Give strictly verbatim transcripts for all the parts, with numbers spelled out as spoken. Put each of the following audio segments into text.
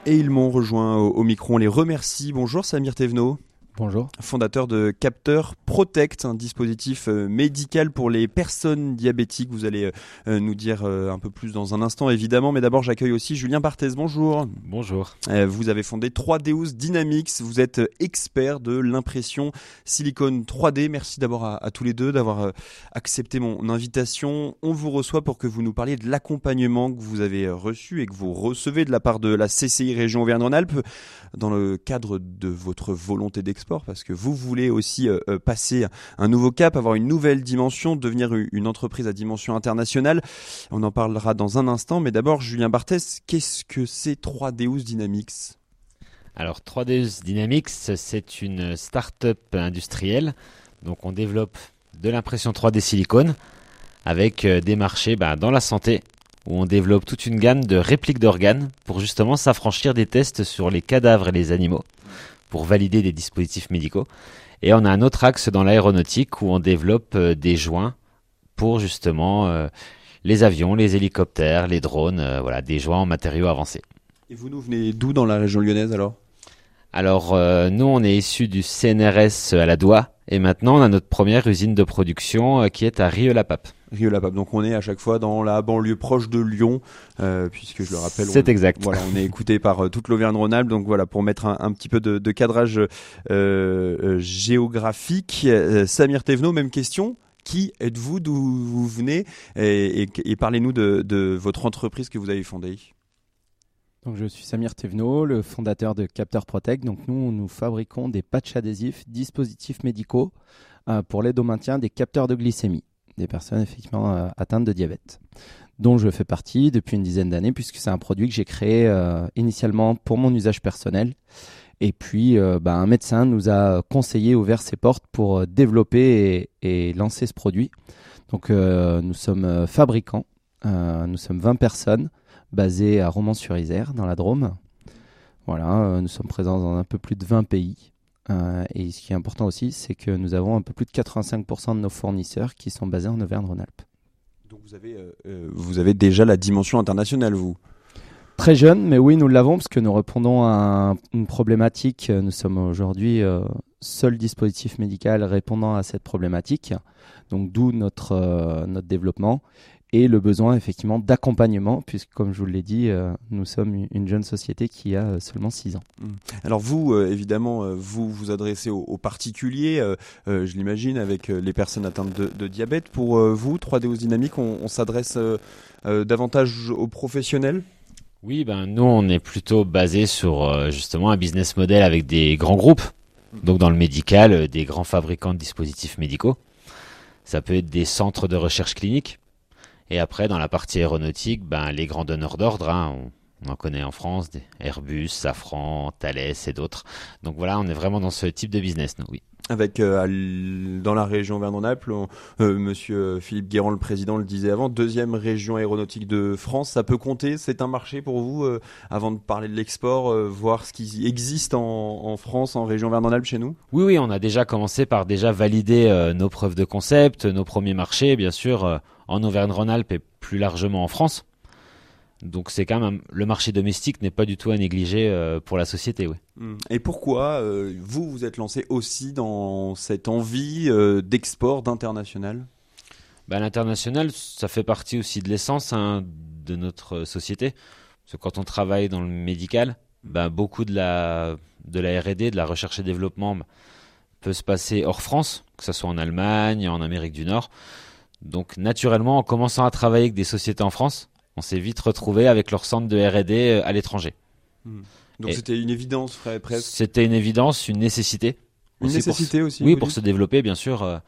Et ils m'ont rejoint au, au micro, on les remercie. Bonjour Samir Thévenot. Bonjour. Fondateur de Capteur Protect, un dispositif euh, médical pour les personnes diabétiques. Vous allez euh, nous dire euh, un peu plus dans un instant, évidemment. Mais d'abord, j'accueille aussi Julien Barthez. Bonjour. Bonjour. Euh, vous avez fondé trois D Us Dynamics. Vous êtes expert de l'impression silicone trois D. Merci d'abord à, à tous les deux d'avoir euh, accepté mon invitation. On vous reçoit pour que vous nous parliez de l'accompagnement que vous avez reçu et que vous recevez de la part de la C C I Région Auvergne-Rhône-Alpes dans le cadre de votre volonté d'export. Parce que vous voulez aussi euh, passer un nouveau cap, avoir une nouvelle dimension, devenir une entreprise à dimension internationale. On en parlera dans un instant, mais d'abord, Julien Barthez, qu'est-ce que c'est trois D Us Dynamics ? Alors, trois D Us Dynamics, c'est une start-up industrielle. Donc, on développe de l'impression trois D silicone avec des marchés bah, dans la santé, où on développe toute une gamme de répliques d'organes pour justement s'affranchir des tests sur les cadavres et les animaux, pour valider des dispositifs médicaux. Et on a un autre axe dans l'aéronautique où on développe euh, des joints pour justement euh, les avions, les hélicoptères, les drones, euh, voilà, des joints en matériaux avancés. Et vous nous venez d'où dans la région lyonnaise alors ? Alors euh, nous on est issus du C N R S à la Doua et maintenant on a notre première usine de production euh, qui est à Rieux-la-Pape. Rieux-la-Pape, donc on est à chaque fois dans la banlieue proche de Lyon, euh, puisque je le rappelle, c'est on, exact. Voilà, on est écouté par euh, toute l'Auvergne-Rhône-Alpes, donc voilà pour mettre un, un petit peu de, de cadrage euh, euh, géographique. Euh, Samir Thévenot, même question. Qui êtes-vous, d'où vous venez, et, et, et parlez-nous de, de votre entreprise que vous avez fondée. Donc, je suis Samir Thévenot, le fondateur de Capteur Protect. Donc, nous, nous fabriquons des patchs adhésifs, dispositifs médicaux euh, pour l'aide au maintien des capteurs de glycémie, des personnes effectivement euh, atteintes de diabète, dont je fais partie depuis une dizaine d'années, puisque c'est un produit que j'ai créé euh, initialement pour mon usage personnel. Et puis, euh, bah, un médecin nous a conseillé, ouvert ses portes pour développer et, et lancer ce produit. Donc, euh, nous sommes fabricants, euh, nous sommes vingt personnes, basé à Romans-sur-Isère, dans la Drôme. Voilà, euh, nous sommes présents dans un peu plus de vingt pays. Euh, et ce qui est important aussi, c'est que nous avons un peu plus de quatre-vingt-cinq pour cent de nos fournisseurs qui sont basés en Auvergne-Rhône-Alpes. Donc vous avez, euh, vous avez déjà la dimension internationale, vous ? Très jeune, mais oui, nous l'avons, parce que nous répondons à un, une problématique. Nous sommes aujourd'hui euh, seul dispositif médical répondant à cette problématique. Donc d'où notre, euh, notre développement. Et le besoin effectivement d'accompagnement, puisque comme je vous l'ai dit, euh, nous sommes une jeune société qui a euh, seulement six ans. Alors vous, euh, évidemment, euh, vous vous adressez aux, aux particuliers, euh, euh, je l'imagine, avec euh, les personnes atteintes de, de diabète. Pour euh, vous, trois D Us Dynamics, on, on s'adresse euh, euh, davantage aux professionnels ? Oui, ben nous on est plutôt basé sur euh, justement un business model avec des grands groupes, donc dans le médical, euh, des grands fabricants de dispositifs médicaux. Ça peut être des centres de recherche clinique. Et après, dans la partie aéronautique, ben, les grands donneurs d'ordre, hein, on, on en connaît en France, des Airbus, Safran, Thales et d'autres. Donc voilà, on est vraiment dans ce type de business, nous, oui. Avec euh, dans la région Auvergne-Rhône-Alpes, euh, Monsieur Philippe Guérand, le président, le disait avant, deuxième région aéronautique de France, ça peut compter. C'est un marché pour vous, euh, avant de parler de l'export, euh, voir ce qui existe en, en France, en région Auvergne-Rhône-Alpes, chez nous. Oui, oui, on a déjà commencé par déjà valider euh, nos preuves de concept, nos premiers marchés, bien sûr, euh, en Auvergne-Rhône-Alpes et plus largement en France. Donc c'est quand même le marché domestique n'est pas du tout à négliger euh, pour la société, oui. Et pourquoi euh, vous vous êtes lancé aussi dans cette envie euh, d'export, d'international ? Ben, l'international, ça fait partie aussi de l'essence hein, de notre société. Parce que quand on travaille dans le médical, ben, beaucoup de la de la R et D, de la recherche et développement, ben, peut se passer hors France, que ce soit en Allemagne, en Amérique du Nord. Donc naturellement, en commençant à travailler avec des sociétés en France, on s'est vite retrouvé avec leur centre de R et D à l'étranger. Mmh. Donc et c'était une évidence, frère, presque. C'était une évidence, une nécessité. Une aussi nécessité pour, aussi. Oui, pour dites. se développer, bien sûr. Euh,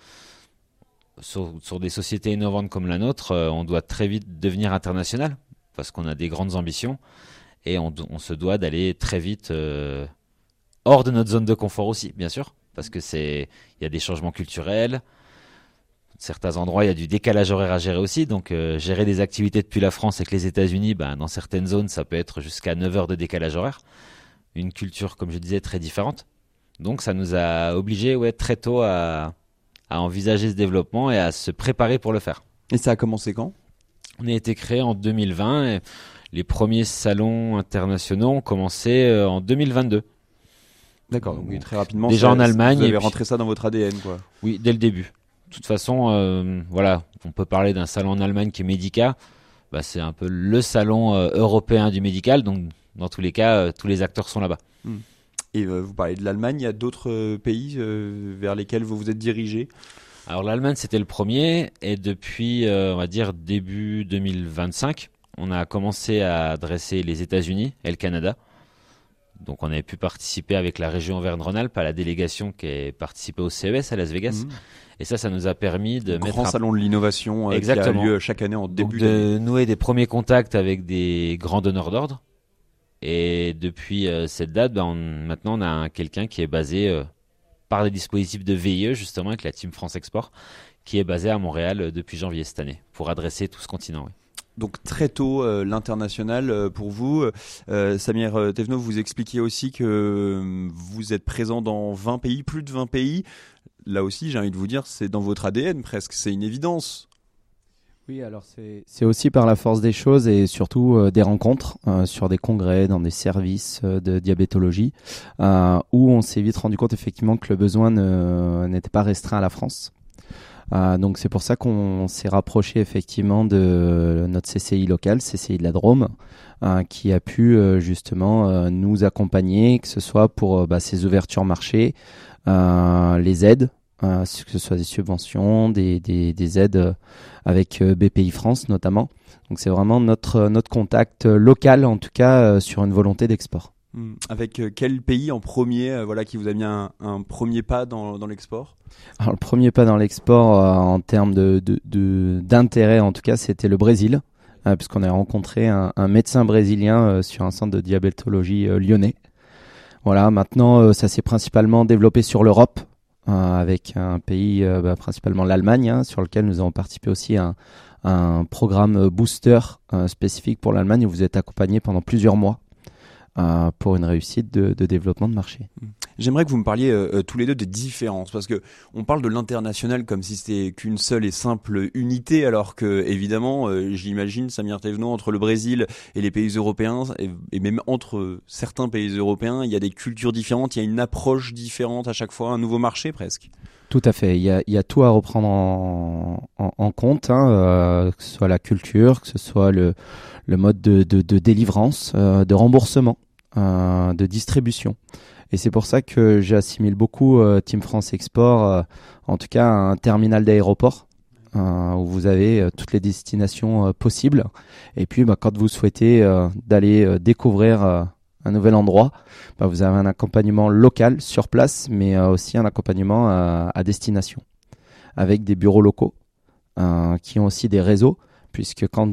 sur, sur des sociétés innovantes comme la nôtre, euh, on doit très vite devenir international parce qu'on a des grandes ambitions et on, on se doit d'aller très vite euh, hors de notre zone de confort aussi, bien sûr, parce que c'est, il y a des changements culturels. Certains endroits, il y a du décalage horaire à gérer aussi. Donc, euh, gérer des activités depuis la France avec les États-Unis, ben, dans certaines zones, ça peut être jusqu'à neuf heures de décalage horaire. Une culture, comme je disais, très différente. Donc, ça nous a obligés ouais, très tôt à, à envisager ce développement et à se préparer pour le faire. Et ça a commencé quand ? On a été créé en deux mille vingt. Et les premiers salons internationaux ont commencé euh, en deux mille vingt-deux. D'accord, donc oui, très rapidement. Déjà ça, en Allemagne. Vous avez et puis- rentré ça dans votre A D N, quoi. Oui, dès le début. De toute façon, euh, voilà, on peut parler d'un salon en Allemagne qui est Medica. Bah, c'est un peu le salon euh, européen du médical. Donc, dans tous les cas, euh, tous les acteurs sont là-bas. Et euh, vous parlez de l'Allemagne, il y a d'autres euh, pays euh, vers lesquels vous vous êtes dirigé? Alors, l'Allemagne, c'était le premier. Et depuis, euh, on va dire, début deux mille vingt-cinq, on a commencé à adresser les États-Unis et le Canada. Donc, on avait pu participer avec la région Auvergne-Rhône-Alpes à la délégation qui est participée au C E S à Las Vegas. Mmh. Et ça, ça nous a permis de Le mettre grand un salon de l'innovation euh, qui a Exactement. lieu chaque année en Donc début d'année. de nouer des premiers contacts avec des grands donneurs d'ordre. Et depuis euh, cette date, ben, on- maintenant on a un- quelqu'un qui est basé euh, par des dispositifs de V I E, justement avec la Team France Export, qui est basé à Montréal euh, depuis janvier cette année, pour adresser tout ce continent. Oui. Donc très tôt, euh, l'international euh, pour vous. Euh, Samir euh, Thévenot, vous expliquiez aussi que euh, vous êtes présent dans vingt pays, plus de vingt pays. Là aussi, j'ai envie de vous dire, c'est dans votre A D N presque, c'est une évidence. Oui, alors c'est c'est aussi par la force des choses et surtout euh, des rencontres euh, sur des congrès, dans des services euh, de diabétologie, euh, où on s'est vite rendu compte effectivement que le besoin ne- n'était pas restreint à la France. Euh, donc c'est pour ça qu'on s'est rapproché effectivement de notre C C I local, C C I de la Drôme, euh, qui a pu euh, justement euh, nous accompagner, que ce soit pour euh, bah, ces ouvertures marché, euh, les aides, euh, que ce soit des subventions, des, des, des aides euh, avec euh, B P I France notamment. Donc c'est vraiment notre, notre contact euh, local, en tout cas euh, sur une volonté d'export. Hmm. Avec euh, quel pays en premier, euh, voilà, qui vous a mis un, un premier pas dans, dans l'export? Alors le premier pas dans l'export euh, en termes de, de, de- d'intérêt, en tout cas, c'était le Brésil, euh, puisqu'on a rencontré un, un médecin brésilien euh, sur un centre de diabétologie euh, lyonnais. Voilà, maintenant euh, ça s'est principalement développé sur l'Europe, euh, avec un pays, euh, bah, principalement l'Allemagne, hein, sur lequel nous avons participé aussi à un, un programme euh, booster euh, spécifique pour l'Allemagne, où vous êtes accompagné pendant plusieurs mois euh, pour une réussite de, de développement de marché. J'aimerais que vous me parliez euh, euh, tous les deux des différences, parce que on parle de l'international comme si c'était qu'une seule et simple unité, alors que évidemment, euh, j'imagine, Samir Thévenot, entre le Brésil et les pays européens, et, et même entre euh, certains pays européens, il y a des cultures différentes, il y a une approche différente à chaque fois, un nouveau marché presque. Tout à fait. Il y a, il y a tout à reprendre en, en, en compte, hein, euh, que ce soit la culture, que ce soit le, le mode de, de, de délivrance, euh, de remboursement, euh, de distribution. Et c'est pour ça que j'assimile beaucoup euh, Team France Export, euh, en tout cas un terminal d'aéroport, euh, où vous avez euh, toutes les destinations euh, possibles. Et puis, bah, quand vous souhaitez euh, d'aller euh, découvrir euh, un nouvel endroit, bah, vous avez un accompagnement local sur place, mais euh, aussi un accompagnement à, à destination, avec des bureaux locaux euh, qui ont aussi des réseaux, puisque quand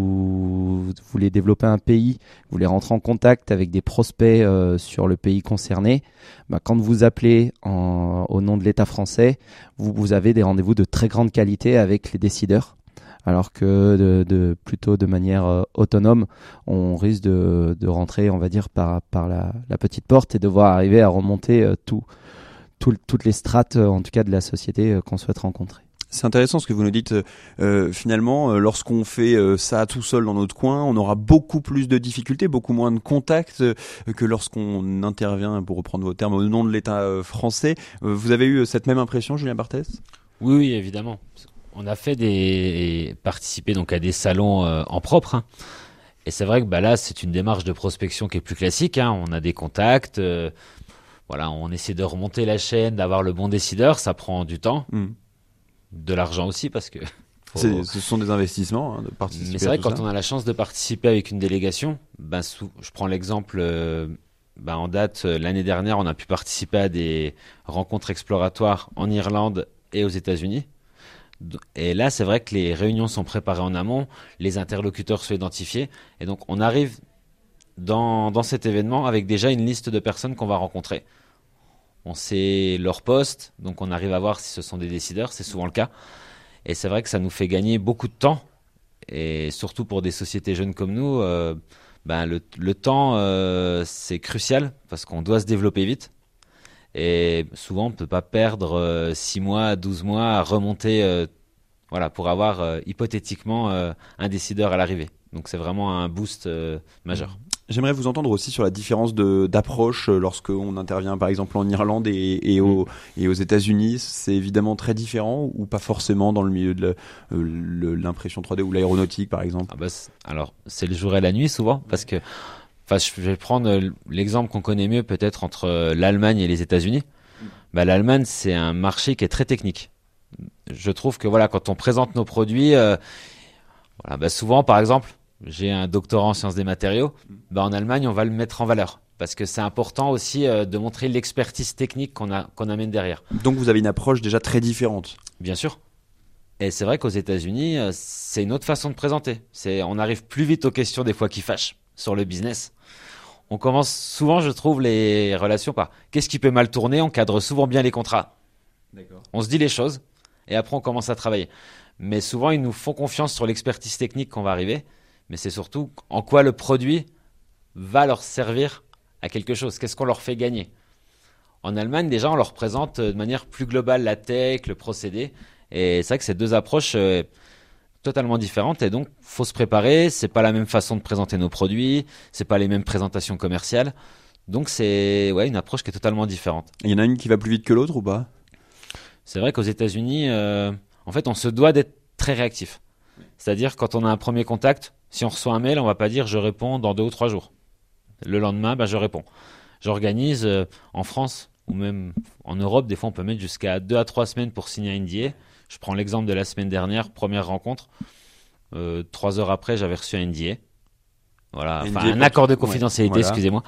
vous, vous voulez développer un pays, vous voulez rentrer en contact avec des prospects euh, sur le pays concerné, bah, quand vous appelez en, au nom de l'État français, vous, vous avez des rendez-vous de très grande qualité avec les décideurs. Alors que de, de, plutôt de manière euh, autonome, on risque de, de rentrer, on va dire, par, par la, la petite porte et devoir arriver à remonter euh, tout, tout, toutes les strates, euh, en tout cas de la société euh, qu'on souhaite rencontrer. C'est intéressant ce que vous nous dites. Euh, finalement, euh, lorsqu'on fait euh, ça tout seul dans notre coin, on aura beaucoup plus de difficultés, beaucoup moins de contacts euh, que lorsqu'on intervient, pour reprendre vos termes, au nom de l'État euh, français. Euh, vous avez eu cette même impression, Julien Barthès ? Oui, oui, évidemment. On a fait des participer donc à des salons euh, en propre, hein. Et c'est vrai que bah là c'est une démarche de prospection qui est plus classique, hein. On a des contacts, euh, voilà, on essaie de remonter la chaîne, d'avoir le bon décideur, ça prend du temps, Mmh. de l'argent aussi parce que faut... C'est, ce sont des investissements hein, de participer. Mais c'est à vrai tout que quand ça. on a la chance de participer avec une délégation, ben sou- je prends l'exemple euh, ben en date euh, l'année dernière, on a pu participer à des rencontres exploratoires en Irlande et aux États-Unis. Et là, c'est vrai que les réunions sont préparées en amont, les interlocuteurs sont identifiés, et donc on arrive dans, dans cet événement avec déjà une liste de personnes qu'on va rencontrer. On sait leur poste, donc on arrive à voir si ce sont des décideurs, c'est souvent le cas. Et c'est vrai que ça nous fait gagner beaucoup de temps, et surtout pour des sociétés jeunes comme nous, euh, ben le, le temps euh, c'est crucial parce qu'on doit se développer vite. Et souvent, on ne peut pas perdre euh, six mois, douze mois à remonter euh, voilà, pour avoir euh, hypothétiquement euh, un décideur à l'arrivée. Donc c'est vraiment un boost euh, majeur. J'aimerais vous entendre aussi sur la différence de, d'approche lorsqu'on intervient par exemple en Irlande et, et, au, mmh. et aux États-Unis. C'est évidemment très différent ou pas forcément dans le milieu de la, euh, le, l'impression trois D ou l'aéronautique par exemple. Ah bah c'est, alors c'est le jour et la nuit souvent parce que enfin, je vais prendre l'exemple qu'on connaît mieux peut-être entre l'Allemagne et les États-Unis. Mmh. Bah, L'Allemagne c'est un marché qui est très technique. Je trouve que voilà quand on présente nos produits, euh, voilà, bah, souvent par exemple. J'ai un doctorat en sciences des matériaux. Ben, en Allemagne, on va le mettre en valeur parce que c'est important aussi euh, de montrer l'expertise technique qu'on, a, qu'on amène derrière. Donc vous avez une approche déjà très différente. Bien sûr. Et c'est vrai qu'aux États-Unis, euh, c'est une autre façon de présenter. C'est, on arrive plus vite aux questions des fois qui fâchent sur le business. On commence souvent, je trouve, les relations par qu'est-ce qui peut mal tourner. On cadre souvent bien les contrats. D'accord. On se dit les choses et après on commence à travailler. Mais souvent, ils nous font confiance sur l'expertise technique qu'on va arriver. Mais c'est surtout en quoi le produit va leur servir à quelque chose. Qu'est-ce qu'on leur fait gagner ? En Allemagne, déjà, on leur présente de manière plus globale la tech, le procédé. Et c'est vrai que c'est deux approches euh, totalement différentes. Et donc, il faut se préparer. Ce n'est pas la même façon de présenter nos produits. Ce n'est pas les mêmes présentations commerciales. Donc, c'est ouais, une approche qui est totalement différente. Il y en a une qui va plus vite que l'autre ou pas ? C'est vrai qu'aux États-Unis, euh, en fait, on se doit d'être très réactif. C'est-à-dire, quand on a un premier contact, si on reçoit un mail, on va pas dire je réponds dans deux ou trois jours. Le lendemain, bah, je réponds. J'organise euh, en France ou même en Europe, des fois on peut mettre jusqu'à deux à trois semaines pour signer un N D A. Je prends l'exemple de la semaine dernière, première rencontre. Euh, trois heures après, j'avais reçu un N D A. Voilà, enfin un accord de confidentialité, ouais, voilà. Excusez-moi.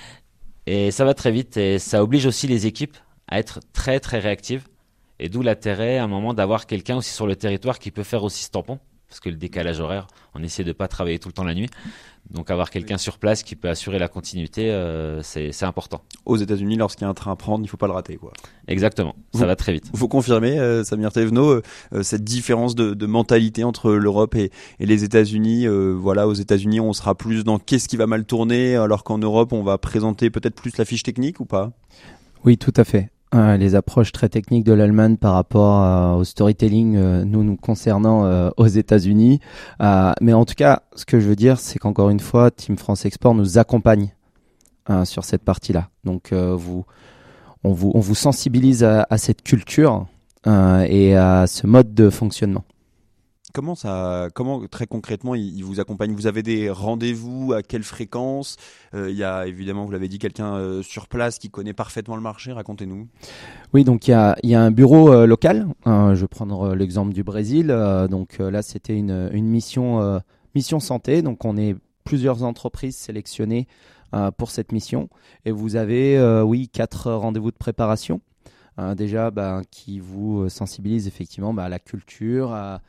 Et ça va très vite et ça oblige aussi les équipes à être très très réactives. Et d'où l'intérêt à un moment d'avoir quelqu'un aussi sur le territoire qui peut faire aussi ce tampon. Parce que le décalage horaire, on essaie de ne pas travailler tout le temps la nuit. Donc avoir quelqu'un sur place qui peut assurer la continuité, euh, c'est, c'est important. Aux États-Unis, lorsqu'il y a un train à prendre, il ne faut pas le rater, quoi. Exactement, ça vous, va très vite. Vous confirmez, euh, Samir Thévenot, euh, cette différence de, de mentalité entre l'Europe et, et les États-Unis. Euh, voilà, aux États-Unis, on sera plus dans qu'est-ce qui va mal tourner, alors qu'en Europe, on va présenter peut-être plus la fiche technique ou pas ? Oui, tout à fait. Euh, les approches très techniques de l'Allemagne par rapport euh, au storytelling, euh, nous nous concernant euh, aux États-Unis. Euh, mais en tout cas, ce que je veux dire, c'est qu'encore une fois, Team France Export nous accompagne euh, sur cette partie-là. Donc, euh, vous, on vous, on vous sensibilise à, à cette culture euh, et à ce mode de fonctionnement. Comment ça, comment très concrètement il, il vous accompagne ? Vous avez des rendez-vous à quelle fréquence ? euh, Il y a évidemment, vous l'avez dit, quelqu'un euh, sur place qui connaît parfaitement le marché. Racontez-nous. Oui, donc il y a, il y a un bureau euh, local. Euh, je vais prendre euh, l'exemple du Brésil. Euh, donc euh, là, c'était une, une mission, euh, mission santé. Donc on est plusieurs entreprises sélectionnées euh, pour cette mission. Et vous avez, euh, oui, quatre rendez-vous de préparation. Euh, déjà, bah, qui vous sensibilisent effectivement bah, à la culture, à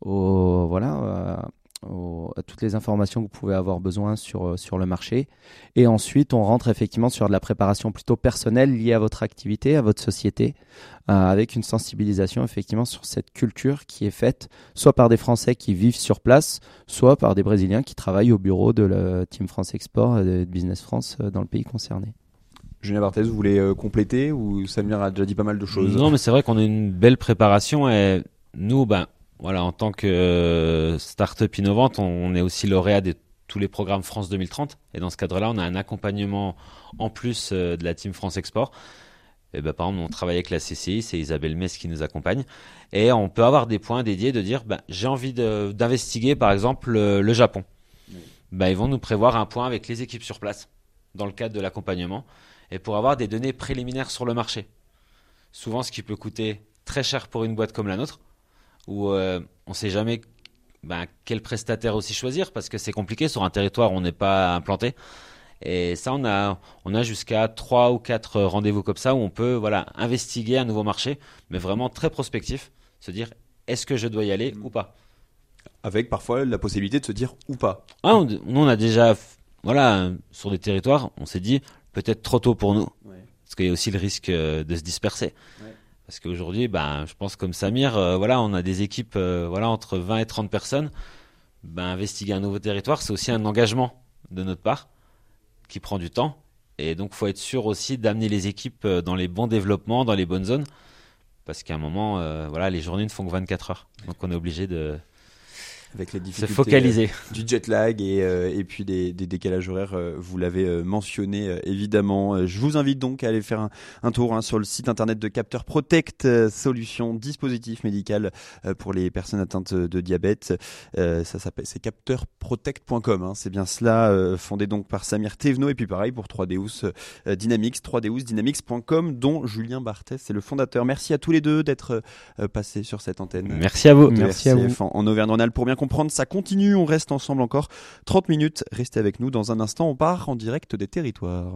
Au, voilà, euh, au, à toutes les informations que vous pouvez avoir besoin sur, sur le marché. Et ensuite, on rentre effectivement sur de la préparation plutôt personnelle liée à votre activité, à votre société, euh, avec une sensibilisation effectivement sur cette culture qui est faite soit par des Français qui vivent sur place, soit par des Brésiliens qui travaillent au bureau de la Team France Export et de Business France dans le pays concerné. Julien Barthez, vous voulez euh, compléter ou Samir a déjà dit pas mal de choses ? Non, mais c'est vrai qu'on a une belle préparation et nous, ben, voilà, en tant que euh, start-up innovante, on, on est aussi lauréat de tous les programmes France deux mille trente. Et dans ce cadre-là, on a un accompagnement en plus euh, de la Team France Export. Et ben, par exemple, on travaille avec la C C I, c'est Isabelle Metz qui nous accompagne. Et on peut avoir des points dédiés de dire, ben, j'ai envie de, d'investiguer, par exemple, le, le Japon. Oui. Ben, ils vont nous prévoir un point avec les équipes sur place, dans le cadre de l'accompagnement, et pour avoir des données préliminaires sur le marché. Souvent, ce qui peut coûter très cher pour une boîte comme la nôtre, où euh, on ne sait jamais ben, quel prestataire aussi choisir parce que c'est compliqué sur un territoire où on n'est pas implanté. Et ça, on a, on a jusqu'à trois ou quatre rendez-vous comme ça où on peut voilà, investiguer un nouveau marché, mais vraiment très prospectif, se dire est-ce que je dois y aller mmh. ou pas. Avec parfois la possibilité de se dire ou pas. Ah, on, nous, on a déjà, voilà, sur des territoires, on s'est dit peut-être trop tôt pour nous, ouais. parce qu'il y a aussi le risque de se disperser. Ouais. Parce qu'aujourd'hui, ben, je pense comme Samir, euh, voilà, on a des équipes euh, voilà, entre vingt et trente personnes. Ben, investiguer un nouveau territoire, c'est aussi un engagement de notre part qui prend du temps. Et donc, il faut être sûr aussi d'amener les équipes dans les bons développements, dans les bonnes zones. Parce qu'à un moment, euh, voilà, les journées ne font que vingt-quatre heures. Donc, on est obligé de, avec les Se difficultés focaliser. euh, du jet lag et, euh, et puis des, des décalages horaires, euh, vous l'avez euh, mentionné euh, évidemment. Euh, je vous invite donc à aller faire un, un tour hein, sur le site internet de Capteur Protect, euh, solution dispositif médical euh, pour les personnes atteintes de diabète. Euh, ça s'appelle, c'est capteur protect point com, hein, c'est bien cela, euh, fondé donc par Samir Thévenot, et puis pareil pour trois D O U S euh, Dynamics, trois D O U S Dynamics point com, dont Julien Barthès est le fondateur. Merci à tous les deux d'être euh, passés sur cette antenne. Merci à vous. De Merci à R C F vous. En, en Auvergne-Rhône-Alpes. Pour bien comprendre, ça continue. On reste ensemble encore trente minutes. Restez avec nous. Dans un instant, on part en direct des territoires.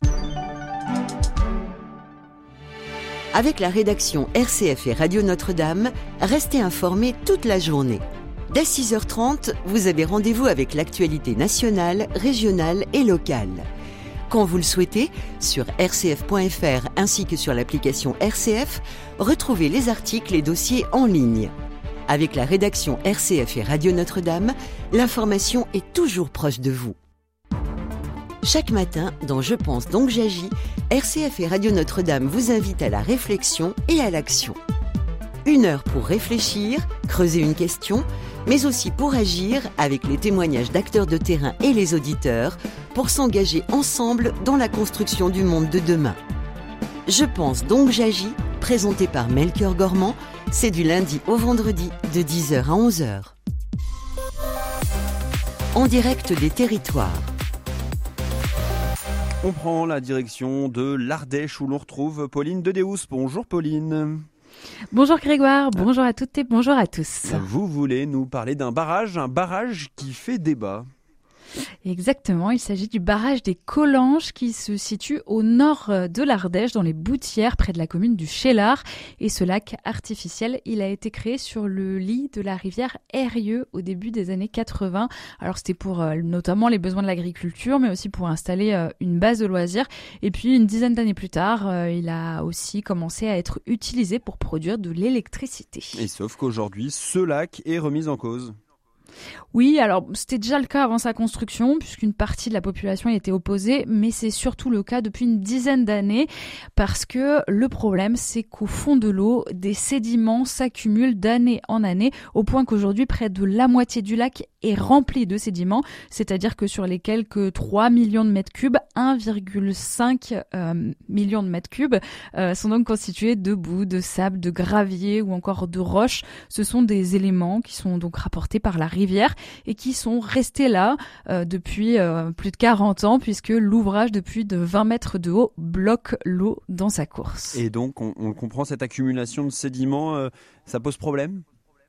Avec la rédaction R C F et Radio Notre-Dame, restez informés toute la journée. Dès six heures trente, vous avez rendez-vous avec l'actualité nationale, régionale et locale. Quand vous le souhaitez, sur r c f point f r ainsi que sur l'application R C F, retrouvez les articles et dossiers en ligne. Avec la rédaction R C F et Radio Notre-Dame, l'information est toujours proche de vous. Chaque matin, dans Je pense donc j'agis, R C F et Radio Notre-Dame vous invitent à la réflexion et à l'action. Une heure pour réfléchir, creuser une question, mais aussi pour agir avec les témoignages d'acteurs de terrain et les auditeurs, pour s'engager ensemble dans la construction du monde de demain. Je pense donc j'agis, présenté par Melchior Gormand, c'est du lundi au vendredi de dix heures à onze heures. En direct des territoires. On prend la direction de l'Ardèche où l'on retrouve Pauline Dedéus. Bonjour Pauline. Bonjour Grégoire, bonjour à toutes et bonjour à tous. Vous voulez nous parler d'un barrage, un barrage qui fait débat. Exactement, il s'agit du barrage des Collanges qui se situe au nord de l'Ardèche, dans les Boutières, près de la commune du Cheylard. Et ce lac artificiel, il a été créé sur le lit de la rivière Eyrieux au début des années quatre-vingts. Alors c'était pour euh, notamment les besoins de l'agriculture, mais aussi pour installer euh, une base de loisirs. Et puis une dizaine d'années plus tard, euh, il a aussi commencé à être utilisé pour produire de l'électricité. Et sauf qu'aujourd'hui, ce lac est remis en cause. Oui, alors c'était déjà le cas avant sa construction, puisqu'une partie de la population y était opposée, mais c'est surtout le cas depuis une dizaine d'années, parce que le problème, c'est qu'au fond de l'eau, des sédiments s'accumulent d'année en année, au point qu'aujourd'hui, près de la moitié du lac est rempli de sédiments, c'est-à-dire que sur les quelques trois millions de mètres cubes, un virgule cinq euh, million de mètres cubes euh, sont donc constitués de boue, de sable, de gravier ou encore de roches. Ce sont des éléments qui sont donc rapportés par la rivière et qui sont restés là euh, depuis euh, plus de quarante ans, puisque l'ouvrage de plus de vingt mètres de haut bloque l'eau dans sa course. Et donc, on, on comprend, cette accumulation de sédiments, euh, ça pose problème ?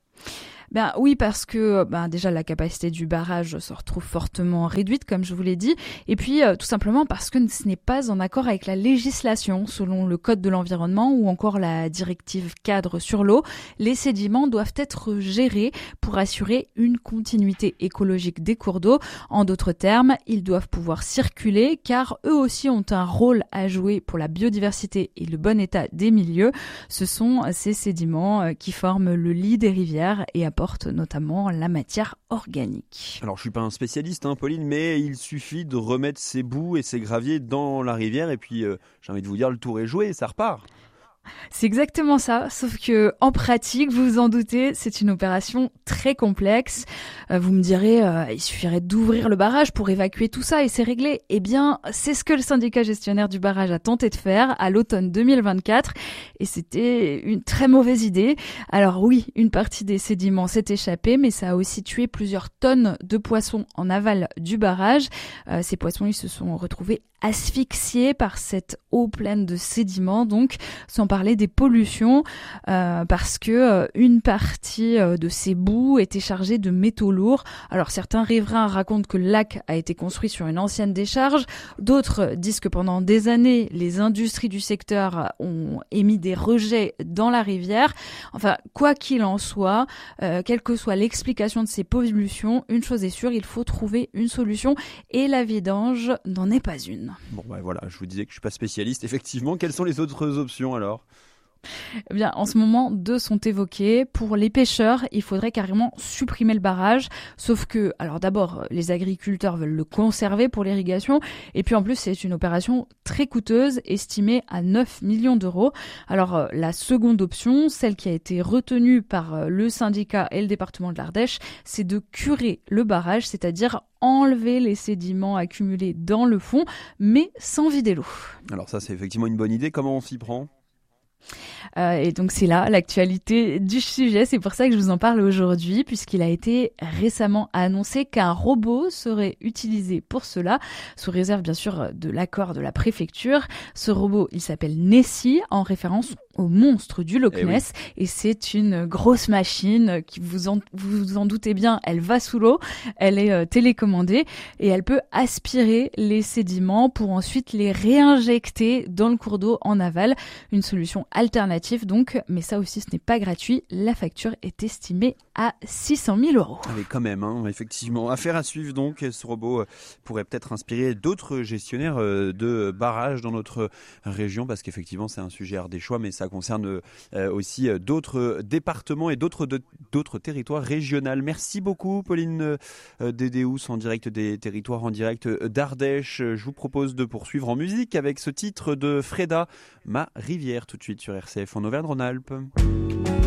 Ben oui, parce que ben déjà la capacité du barrage se retrouve fortement réduite, comme je vous l'ai dit, et puis euh, tout simplement parce que ce n'est pas en accord avec la législation. Selon le Code de l'environnement ou encore la directive cadre sur l'eau, les sédiments doivent être gérés pour assurer une continuité écologique des cours d'eau. En d'autres termes, ils doivent pouvoir circuler car eux aussi ont un rôle à jouer pour la biodiversité et le bon état des milieux. Ce sont ces sédiments qui forment le lit des rivières et apporte notamment la matière organique. Alors je suis pas un spécialiste, hein, Pauline, mais il suffit de remettre ces boues et ces graviers dans la rivière et puis euh, j'ai envie de vous dire, le tour est joué, ça repart. C'est exactement ça, sauf que en pratique, vous vous en doutez, c'est une opération très complexe. Euh, vous me direz, euh, il suffirait d'ouvrir le barrage pour évacuer tout ça et c'est réglé. Eh bien, c'est ce que le syndicat gestionnaire du barrage a tenté de faire à l'automne deux mille vingt-quatre et c'était une très mauvaise idée. Alors oui, une partie des sédiments s'est échappée, mais ça a aussi tué plusieurs tonnes de poissons en aval du barrage. Euh, ces poissons, ils se sont retrouvés asphyxiés par cette eau pleine de sédiments, donc sans parler des pollutions, euh, parce que euh, une partie euh, de ces boues était chargée de métaux lourds. Alors certains riverains racontent que le lac a été construit sur une ancienne décharge, d'autres disent que pendant des années, les industries du secteur ont émis des rejets dans la rivière. Enfin, quoi qu'il en soit, euh, quelle que soit l'explication de ces pollutions, une chose est sûre, il faut trouver une solution et la vidange n'en est pas une. Bon ben voilà, je vous disais que je suis pas spécialiste, effectivement. Quelles sont les autres options alors ? Eh bien, en ce moment, deux sont évoqués. Pour les pêcheurs, il faudrait carrément supprimer le barrage. Sauf que, alors d'abord, les agriculteurs veulent le conserver pour l'irrigation. Et puis en plus, c'est une opération très coûteuse, estimée à neuf millions d'euros. Alors, la seconde option, celle qui a été retenue par le syndicat et le département de l'Ardèche, c'est de curer le barrage, c'est-à-dire enlever les sédiments accumulés dans le fond, mais sans vider l'eau. Alors ça, c'est effectivement une bonne idée. Comment on s'y prend ? Euh, et donc c'est là l'actualité du sujet, c'est pour ça que je vous en parle aujourd'hui, puisqu'il a été récemment annoncé qu'un robot serait utilisé pour cela, sous réserve bien sûr de l'accord de la préfecture. Ce robot, il s'appelle Nessie, en référence au monstre du Loch Ness, et, oui. et c'est une grosse machine qui, vous en, vous vous en doutez bien, elle va sous l'eau, elle est euh, télécommandée, et elle peut aspirer les sédiments pour ensuite les réinjecter dans le cours d'eau en aval. Une solution alternative donc, mais ça aussi ce n'est pas gratuit. La facture est estimée à six cent mille euros. Mais quand même, hein, effectivement. Affaire à suivre donc. Ce robot pourrait peut-être inspirer d'autres gestionnaires de barrages dans notre région, parce qu'effectivement c'est un sujet ardéchois, mais ça concerne aussi d'autres départements et d'autres, d'autres territoires régionaux. Merci beaucoup Pauline Dédéus, en direct des territoires, en direct d'Ardèche. Je vous propose de poursuivre en musique avec ce titre de Freda, Ma rivière, tout de suite sur R C F en Auvergne-Rhône-Alpes.